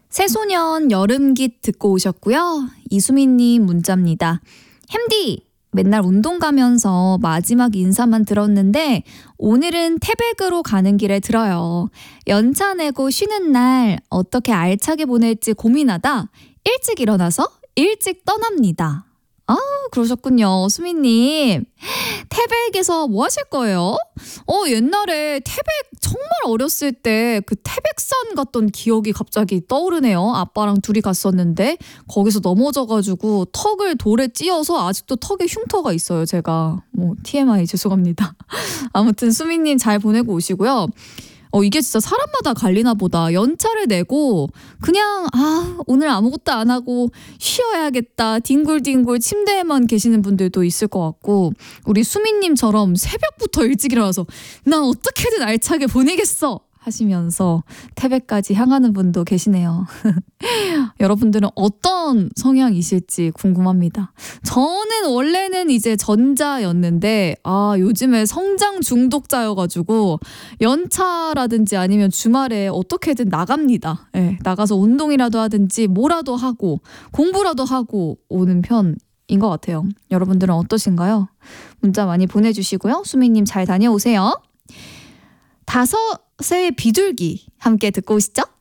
새소년 여름깃 듣고 오셨고요. 이수민님 문자입니다. 햄디, 맨날 운동 가면서 마지막 인사만 들었는데 오늘은 태백으로 가는 길에 들어요. 연차 내고 쉬는 날 어떻게 알차게 보낼지 고민하다 일찍 일어나서 일찍 떠납니다. 아, 그러셨군요. 수민님. 태백에서 뭐 하실 거예요? 옛날에 태백 정말 어렸을 때 그 태백산 갔던 기억이 갑자기 떠오르네요. 아빠랑 둘이 갔었는데 거기서 넘어져가지고 턱을 돌에 찧어서 아직도 턱에 흉터가 있어요. 제가. TMI 죄송합니다. 아무튼 수민님 잘 보내고 오시고요. 이게 진짜 사람마다 갈리나 보다. 연차를 내고 그냥 오늘 아무것도 안 하고 쉬어야겠다. 뒹굴뒹굴 침대에만 계시는 분들도 있을 것 같고, 우리 수민님처럼 새벽부터 일찍 일어나서 난 어떻게든 알차게 보내겠어 하시면서 태백까지 향하는 분도 계시네요. 여러분들은 어떤 성향이실지 궁금합니다. 저는 원래는 이제 전자였는데 요즘에 성장 중독자여가지고 연차라든지 아니면 주말에 어떻게든 나갑니다. 나가서 운동이라도 하든지 뭐라도 하고 공부라도 하고 오는 편인 것 같아요. 여러분들은 어떠신가요? 문자 많이 보내주시고요. 수민님 잘 다녀오세요. 5의 비둘기 함께 듣고 오시죠.